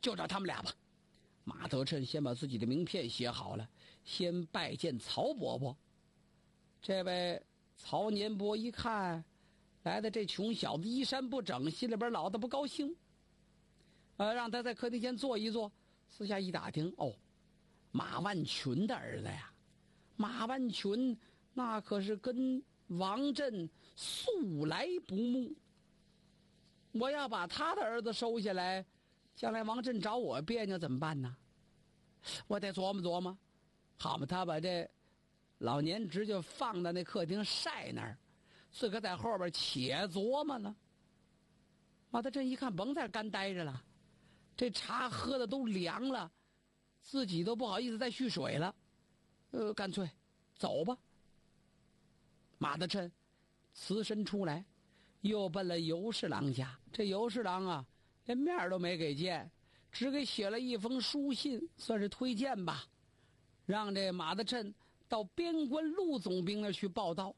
就找他们俩吧。马德琛先把自己的名片写好了，先拜见曹伯伯。这位曹年伯一看来的这穷小子衣衫不整，心里边老的不高兴，让他在客厅前坐一坐。私下一打听，马万群的儿子呀。马万群那可是跟王振素来不睦，我要把他的儿子收下来，将来王振找我别扭怎么办呢？我得琢磨琢磨。好嘛，他把这老年侄就放到那客厅晒那儿，自个在后边且琢磨了。马德琛一看甭在干待着了，这茶喝的都凉了，自己都不好意思再续水了，干脆走吧。马德琛辞身出来，又奔了尤侍郎家。这尤侍郎啊，连面都没给见，只给写了一封书信，算是推荐吧，让这马德琛到边关陆总兵那去报道。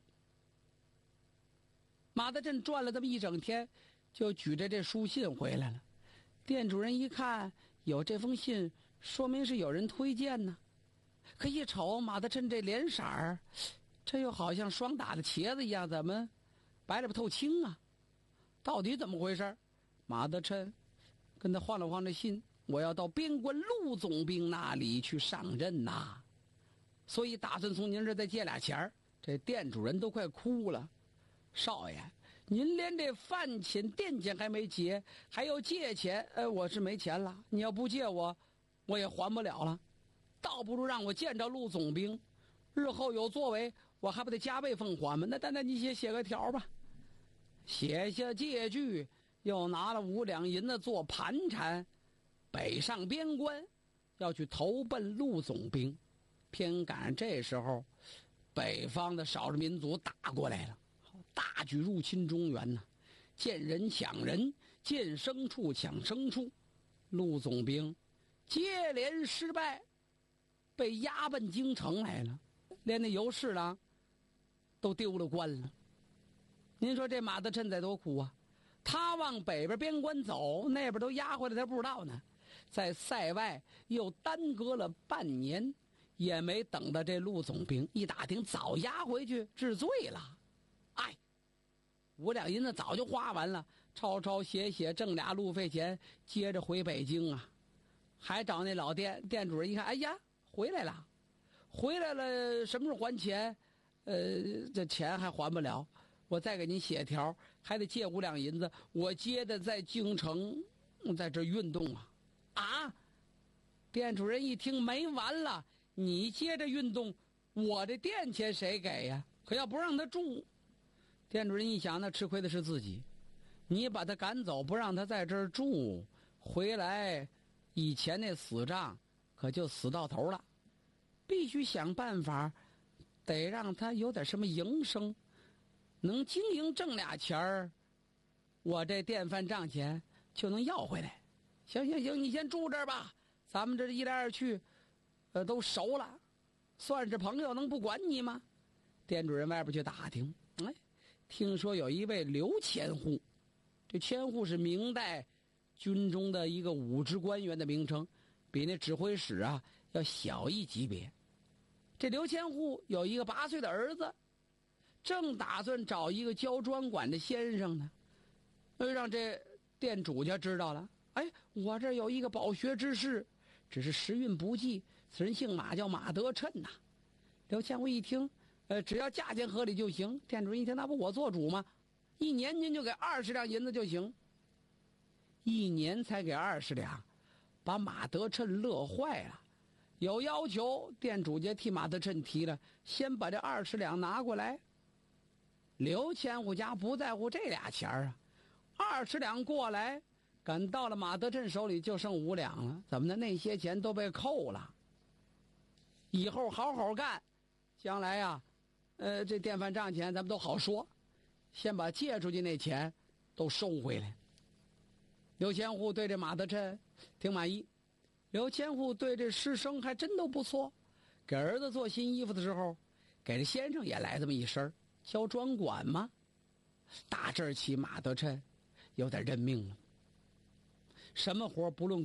马德琛转了这么一整天，就举着这书信回来了。店主人一看有这封信，说明是有人推荐呢。可一瞅马德琛这脸色儿，这又好像霜打的茄子一样，怎么白里不透青啊？到底怎么回事？马德琛跟他晃了晃这信，我要到边关陆总兵那里去上任呐，所以打算从您这再借俩钱儿。这店主人都快哭了。少爷，您连这饭钱店钱还没结，还要借钱？我是没钱了，你要不借我也还不了了。倒不如让我见着陆总兵，日后有作为，我还不得加倍奉还吗？那你写个条吧。写下借据，又拿了5两银子做盘缠，北上边关，要去投奔陆总兵。偏赶上这时候，北方的少数民族打过来了，大举入侵中原呐，见人抢人，见牲畜抢牲畜。陆总兵接连失败，被押奔京城来了，连那尤侍郎都丢了官了。您说这马德琛得多苦啊！他往北边边关走，那边都押回来，他不知道呢。在塞外又耽搁了半年，也没等到这陆总兵。一打听，早押回去治罪了。5两银子早就花完了，抄抄写写挣俩路费钱，接着回北京啊。还找那老店主人一看，哎呀，回来了，什么时候还钱？这钱还还不了，我再给您写条，还得借5两银子，我接的在京城，在这运动啊。店主人一听没完了，你接着运动，我这店钱谁给呀？可要不让他住。店主人一想，那吃亏的是自己，你把他赶走，不让他在这儿住，回来以前那死账可就死到头了。必须想办法，得让他有点什么营生，能经营挣俩钱儿，我这店饭账钱就能要回来。行，你先住这儿吧，咱们这一来二去，都熟了，算是朋友，能不管你吗？店主人外边去打听，听说有一位刘千户，这千户是明代军中的一个武职官员的名称，比那指挥使啊要小一级别。这刘千户有一个8岁的儿子，正打算找一个教专管的先生呢，让这店主家知道了。我这有一个饱学之士，只是时运不济，此人姓马，叫马德琛呐。刘千户一听，只要价钱合理就行。店主人一听，那不我做主吗？1年您就给20两银子就行。1年才给20两，把马德琛乐坏了。有要求，店主家替马德琛提了，先把这20两拿过来。刘千户家不在乎这俩钱啊，20两过来，赶到了马德琛手里就剩5两了。怎么的？那些钱都被扣了。以后好好干，将来呀，这店饭账钱咱们都好说。先把借出去那钱都收回来。刘千户对这马德琛挺满意。刘千户对这师生还真都不错，给儿子做新衣服的时候，给这先生也来这么一身，教专管嘛。打这儿起，马德琛有点认命了，什么活不论